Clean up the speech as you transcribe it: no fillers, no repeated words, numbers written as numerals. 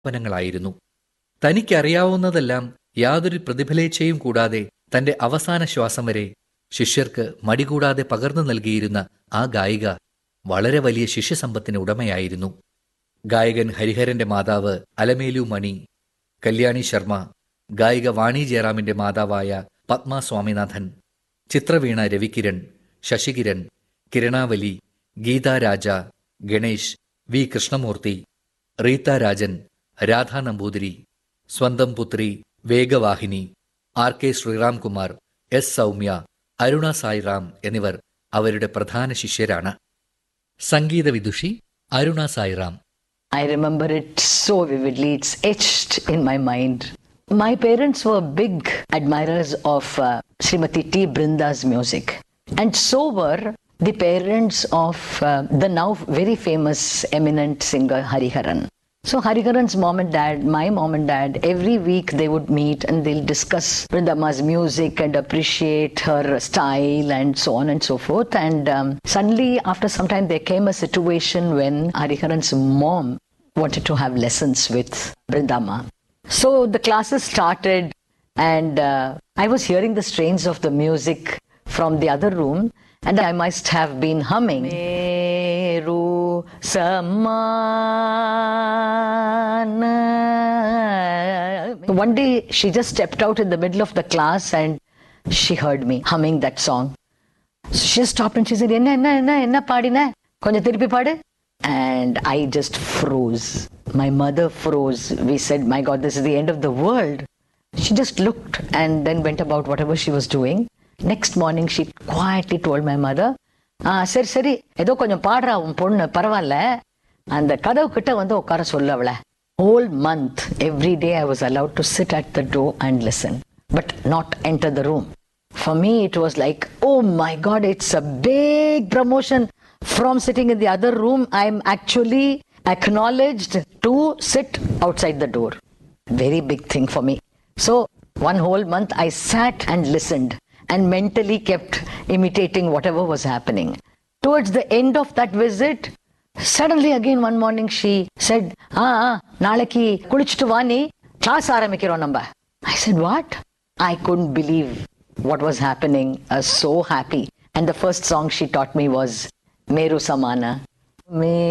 ായിരുന്നു. തനിക്കറിയാവുന്നതെല്ലാം യാതൊരു പ്രതിഫലേച്ഛയും കൂടാതെ തന്റെ അവസാന ശ്വാസം വരെ ശിഷ്യർക്ക് മടികൂടാതെ പകർന്നു നൽകിയിരുന്ന ആ ഗായിക വളരെ വലിയ ശിഷ്യസമ്പത്തിന് ഉടമയായിരുന്നു. ഗായകൻ ഹരിഹരന്റെ മാതാവ് അലമേലു മണി, കല്യാണി ശർമ്മ, ഗായിക വാണി ജയറാമിന്റെ മാതാവായ പത്മ സ്വാമിനാഥൻ, ചിത്രവീണ രവികിരൺ, ശശികിരൺ, കിരണാവലി, ഗീതാ രാജ, ഗണേഷ്, വി കൃഷ്ണമൂർത്തി, റീത്ത രാജൻ, രാധാ നമ്പൂതിരി, സ്വന്തം പുത്രി വേഗവാഹിനി, R K ശ്രീറാംകുമാർ, S Soumya, Aruna Sairam എന്നിവർ അവരുടെ പ്രധാന ശിഷ്യരാണ്. സംഗീത വിദുഷി Aruna Sairam. I remember it so vividly. It's etched in my mind. My parents were big admirers of Srimati T. Brinda's music. And so were the parents of the now very famous eminent singer Hariharan. So Hariharan's mom and dad, my mom and dad, every week they would meet and they'll discuss Brindama's music and appreciate her style and so on and so forth. And suddenly after some time there came a situation when Hariharan's mom wanted to have lessons with Brindama. So the classes started and I was hearing the strains of the music from the other room and I must have been humming. Meru Samana. One day she just stepped out in the middle of the class and she heard me humming that song. So she stopped and she said, enna paadina? Konja thiruppi paadu. And I just froze. My mother froze. We said, my God, this is the end of the world. She just looked and then went about whatever she was doing. Next morning, she quietly told my mother, சரி ஏதோ கொஞ்சம் பாடுறா உன் பொண்ணு பரவாயில்ல, அந்த கதவு கிட்ட வந்து உட்கார சொல்ல அவளை. Whole month, every day I was allowed to sit at the door and listen, but not enter the room. For me, it was like, oh my God, it's a big promotion. From sitting in the other room, I'm actually acknowledged to sit outside the door. Very big thing for me. So one whole month I sat and listened and mentally kept imitating whatever was happening. Towards the end of that visit, suddenly again one morning she said, நாளைக்கு குளிச்சிட்டு வா நீ, class ஆரம்பிக்கிறோம் நம்ம. I said, what? I couldn't believe what was happening. I was so happy. And the first song she taught me was Meru Samana.